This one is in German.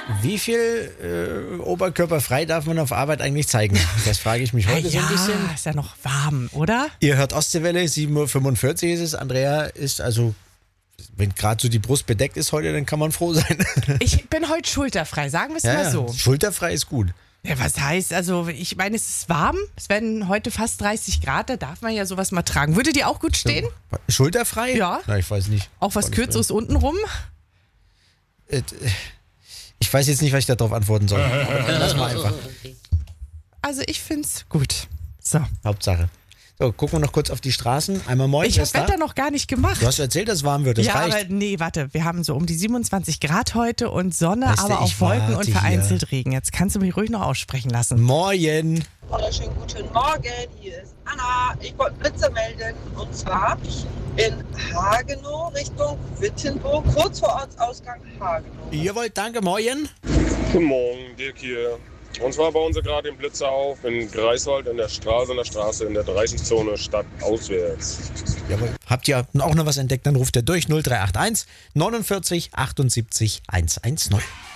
Wie viel Oberkörper frei darf man auf Arbeit eigentlich zeigen? Das frage ich mich heute so ein bisschen. Ist ja noch warm, oder? Ihr hört Ostseewelle, 7:45 Uhr ist es. Andrea ist also, wenn gerade so die Brust bedeckt ist heute, dann kann man froh sein. Ich bin heute schulterfrei, sagen wir es mal so. Schulterfrei ist gut. Ja, was heißt, also ich meine, es ist warm, es werden heute fast 30 Grad, da darf man ja sowas mal tragen. Würde dir auch gut stehen? Schulterfrei? Ja. Na, ich weiß nicht. Auch was Kürzeres untenrum? Ich weiß jetzt nicht, was ich darauf antworten soll. Lass mal einfach. Also ich find's gut. So. Hauptsache. So, gucken wir noch kurz auf die Straßen. Einmal moin. Ich habe Wetter noch gar nicht gemacht. Du hast erzählt, dass es warm wird. Das ja, reicht. aber nee, warte. Wir haben so um die 27 Grad heute und Sonne, Weißt du, aber auch ich Wolken warte und vereinzelt Regen. Jetzt kannst du mich ruhig noch aussprechen lassen. Moin. Wunderschönen guten Morgen, hier ist Anna. Ich wollte Blitze melden und zwar in Hagenow Richtung Wittenburg, kurz vor Ortsausgang Hagenow. Jawohl, danke, moin. Guten Morgen, Dirk hier. Und zwar bauen sie gerade den Blitzer auf in Greifswald in der Straße in der 30-Zone stadtauswärts. Jawohl. Habt ihr auch noch was entdeckt, dann ruft ihr durch 0381 49 78 110.